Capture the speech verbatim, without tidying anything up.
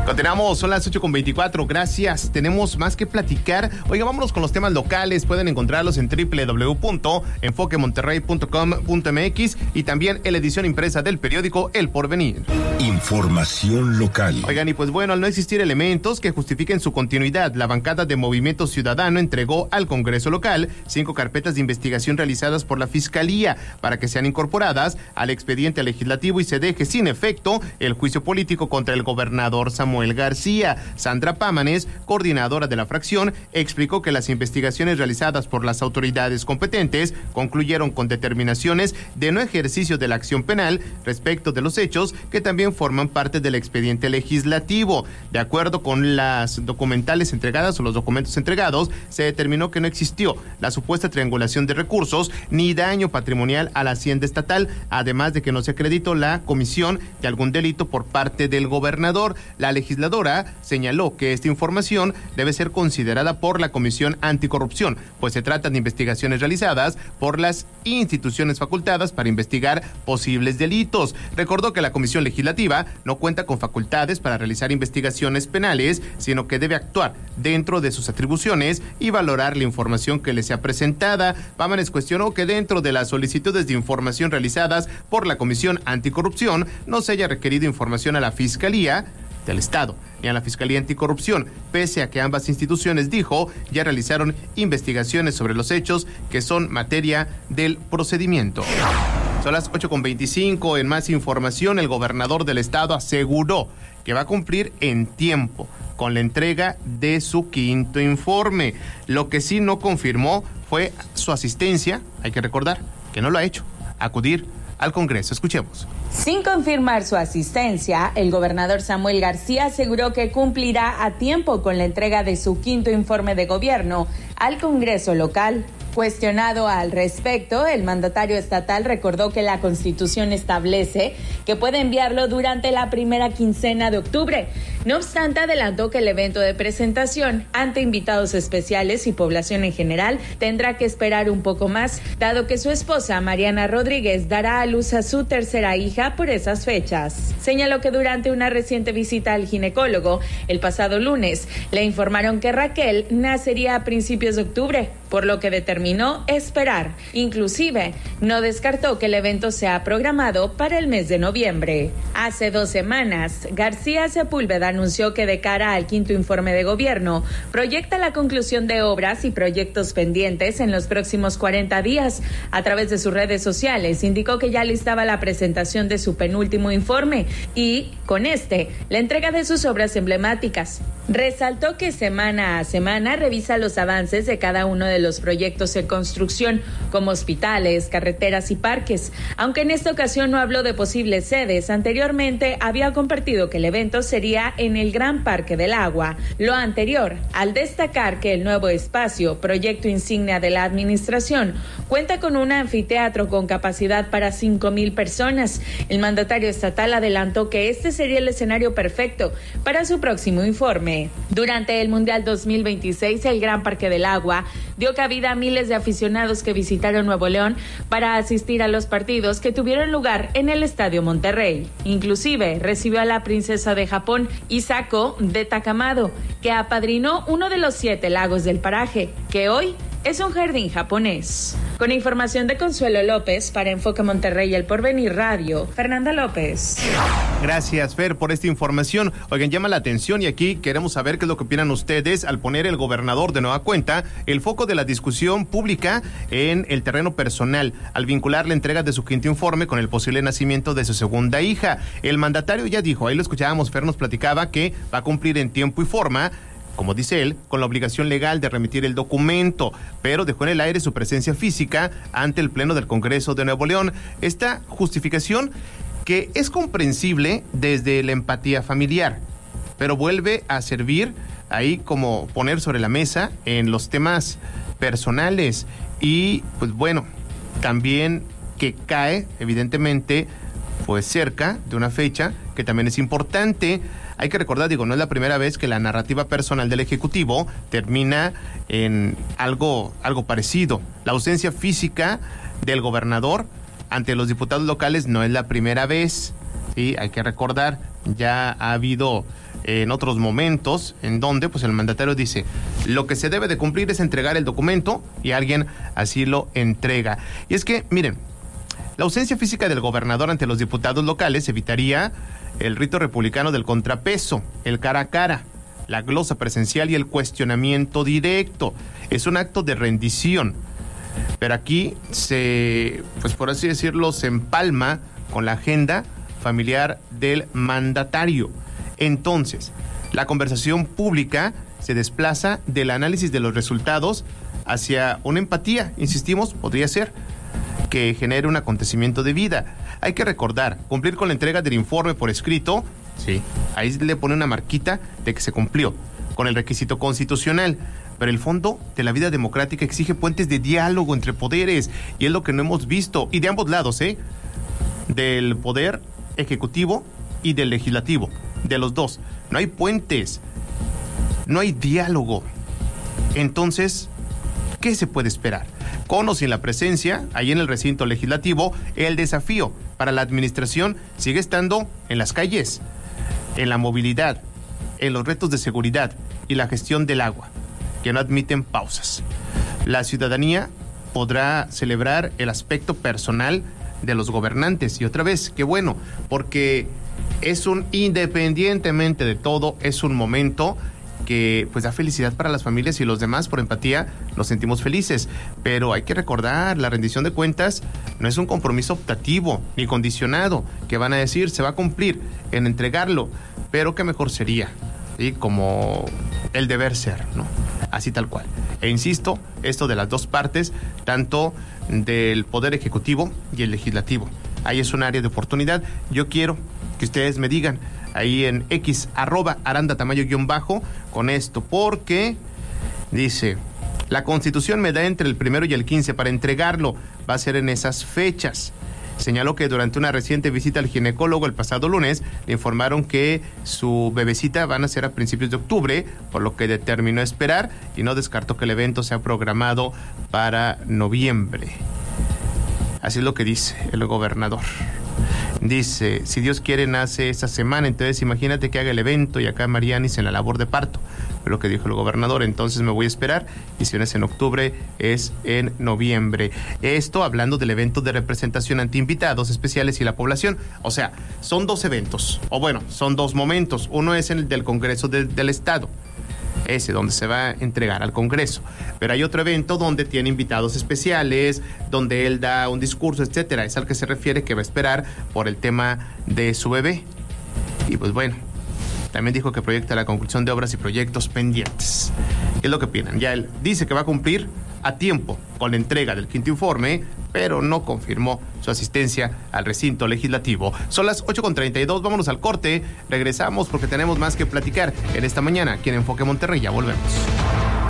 Continuamos, son las ocho con veinticuatro, gracias, tenemos más que platicar. Oiga, vámonos con los temas locales, pueden encontrarlos en doble u doble u doble u punto enfoque monterrey punto com punto m x y también en la edición impresa del periódico El Porvenir. Información local. Oigan, y pues bueno, al no existir elementos que justifiquen su continuidad, la bancada de Movimiento Ciudadano entregó al Congreso local cinco carpetas de investigación realizadas por la Fiscalía para que sean incorporadas al expediente legislativo y se deje sin efecto el juicio político contra el gobernador Samuel García. Sandra Pámanes, coordinadora de la fracción, explicó que las investigaciones realizadas por las autoridades competentes concluyeron con determinaciones de no ejercicio de la acción penal respecto de los hechos que también forman parte del expediente legislativo. De acuerdo con las documentales entregadas o los documentos entregados, se determinó que no existió la supuesta triangulación de recursos ni daño patrimonial a la hacienda estatal, además de que no se acreditó la comisión de algún delito por parte del gobernador. La legisladora señaló que esta información debe ser considerada por la Comisión Anticorrupción, pues se trata de investigaciones realizadas por las instituciones facultadas para investigar posibles delitos. Recordó que la Comisión Legislativa no cuenta con facultades para realizar investigaciones penales, sino que debe actuar dentro de sus atribuciones y valorar la información que le sea presentada. Pámanes cuestionó que dentro de las solicitudes de información realizadas por la Comisión Anticorrupción no se haya requerido información a la Fiscalía del Estado ni a la Fiscalía Anticorrupción, pese a que ambas instituciones, dijo, ya realizaron investigaciones sobre los hechos que son materia del procedimiento. Son las ocho con veinticinco. En más información, el gobernador del estado aseguró que va a cumplir en tiempo con la entrega de su quinto informe. Lo que sí no confirmó fue su asistencia, hay que recordar que no lo ha hecho, acudir al Congreso. Escuchemos. Sin confirmar su asistencia, el gobernador Samuel García aseguró que cumplirá a tiempo con la entrega de su quinto informe de gobierno al Congreso local. Cuestionado al respecto, el mandatario estatal recordó que la Constitución establece que puede enviarlo durante la primera quincena de octubre. No obstante, adelantó que el evento de presentación ante invitados especiales y población en general tendrá que esperar un poco más, dado que su esposa, Mariana Rodríguez, dará a luz a su tercera hija por esas fechas. Señaló que durante una reciente visita al ginecólogo, el pasado lunes, le informaron que Raquel nacería a principios de octubre, por lo que determinó esperar. Inclusive, no descartó que el evento sea programado para el mes de noviembre. Hace dos semanas, García Sepúlveda anunció que de cara al quinto informe de gobierno, proyecta la conclusión de obras y proyectos pendientes en los próximos cuarenta días. A través de sus redes sociales, indicó que ya listaba la presentación de su penúltimo informe y, con este, la entrega de sus obras emblemáticas. Resaltó que semana a semana revisa los avances de cada uno de los proyectos en construcción, como hospitales, carreteras y parques. Aunque en esta ocasión no habló de posibles sedes, anteriormente había compartido que el evento sería en el Gran Parque del Agua. Lo anterior, al destacar que el nuevo espacio, proyecto insignia de la administración, cuenta con un anfiteatro con capacidad para cinco mil personas. El mandatario estatal adelantó que este sería el escenario perfecto para su próximo informe. Durante el Mundial dos mil veintiséis, el Gran Parque del Agua dio cabida a miles de aficionados que visitaron Nuevo León para asistir a los partidos que tuvieron lugar en el Estadio Monterrey. Inclusive recibió a la princesa de Japón, Hisako de Takamado, que apadrinó uno de los siete lagos del paraje, que hoy es un jardín japonés. Con información de Consuelo López para Enfoque Monterrey y El Porvenir Radio, Fernanda López. Gracias, Fer, por esta información. Oigan, llama la atención y aquí queremos saber qué es lo que opinan ustedes al poner el gobernador de nueva cuenta el foco de la discusión pública en el terreno personal, al vincular la entrega de su quinto informe con el posible nacimiento de su segunda hija. El mandatario ya dijo, ahí lo escuchábamos, Fer nos platicaba que va a cumplir en tiempo y forma, como dice él, con la obligación legal de remitir el documento, pero dejó en el aire su presencia física ante el Pleno del Congreso de Nuevo León. Esta justificación que es comprensible desde la empatía familiar, pero vuelve a servir ahí como poner sobre la mesa en los temas personales y pues bueno, también que cae evidentemente pues cerca de una fecha que también es importante. Hay que recordar, digo, no es la primera vez que la narrativa personal del Ejecutivo termina en algo, algo parecido. La ausencia física del gobernador ante los diputados locales no es la primera vez, ¿sí? Hay que recordar ya ha habido en otros momentos en donde pues el mandatario dice lo que se debe de cumplir es entregar el documento y alguien así lo entrega. Y es que, miren, la ausencia física del gobernador ante los diputados locales evitaría el rito republicano del contrapeso, el cara a cara, la glosa presencial y el cuestionamiento directo. Es un acto de rendición, pero aquí se, pues por así decirlo, se empalma con la agenda familiar del mandatario. Entonces, la conversación pública se desplaza del análisis de los resultados hacia una empatía, insistimos, podría ser, que genere un acontecimiento de vida. Hay que recordar, cumplir con la entrega del informe por escrito, sí, ahí le pone una marquita de que se cumplió con el requisito constitucional, pero el fondo de la vida democrática exige puentes de diálogo entre poderes, y es lo que no hemos visto, y de ambos lados, ¿eh? Del poder ejecutivo y del legislativo, de los dos. No hay puentes, no hay diálogo. Entonces, ¿qué se puede esperar? Con o sin la presencia, ahí en el recinto legislativo, el desafío para la administración sigue estando en las calles, en la movilidad, en los retos de seguridad y la gestión del agua, que no admiten pausas. La ciudadanía podrá celebrar el aspecto personal de los gobernantes, y otra vez, qué bueno, porque es un, independientemente de todo, es un momento que pues da felicidad para las familias, y los demás por empatía nos sentimos felices, pero hay que recordar, la rendición de cuentas no es un compromiso optativo ni condicionado, que van a decir se va a cumplir en entregarlo, pero qué mejor sería, ¿sí? Como el deber ser, ¿no? Así tal cual. E insisto, esto de las dos partes, tanto del Poder Ejecutivo y el Legislativo, ahí es un área de oportunidad. Yo quiero que ustedes me digan ahí en X, arroba Aranda Tamayo guión bajo, con esto, porque dice, la Constitución me da entre el primero y el quince para entregarlo, va a ser en esas fechas. Señaló que durante una reciente visita al ginecólogo el pasado lunes, le informaron que su bebecita van a ser a principios de octubre, por lo que determinó esperar y no descartó que el evento sea programado para noviembre. Así es lo que dice el gobernador. Dice, si Dios quiere nace esa semana, entonces imagínate que haga el evento y acá Marianis en la labor de parto. Fue lo que dijo el gobernador, entonces me voy a esperar, y si no es en octubre, es en noviembre. Esto hablando del evento de representación ante invitados especiales y la población. O sea, son dos eventos, o bueno, son dos momentos. Uno es el del Congreso de, del Estado, ese donde se va a entregar al Congreso, pero hay otro evento donde tiene invitados especiales, donde él da un discurso, etcétera. Es al que se refiere, que va a esperar por el tema de su bebé. Y pues bueno, también dijo que proyecta la conclusión de obras y proyectos pendientes. ¿Qué es lo que opinan? Ya él dice que va a cumplir a tiempo con la entrega del quinto informe, pero no confirmó su asistencia al recinto legislativo. Son las ocho con treinta y dos, vámonos al corte, regresamos porque tenemos más que platicar en esta mañana aquí en Enfoque Monterrey, ya volvemos.